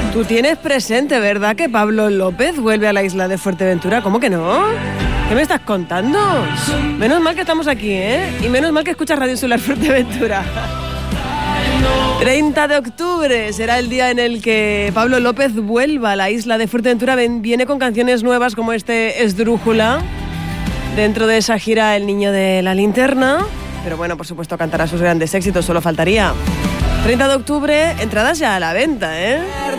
Tú tienes presente, ¿verdad?, que Pablo López vuelve a la isla de Fuerteventura. ¿Cómo que no? ¿Qué me estás contando? Menos mal que estamos aquí, ¿eh? Y menos mal que escuchas Radio Insular Fuerteventura. 30 de octubre será el día en el que Pablo López vuelva a la isla de Fuerteventura. Viene con canciones nuevas como Esdrújula, dentro de esa gira El Niño de la Linterna. Pero bueno, por supuesto cantará sus grandes éxitos, solo faltaría. 30 de octubre, entradas ya a la venta, ¿eh?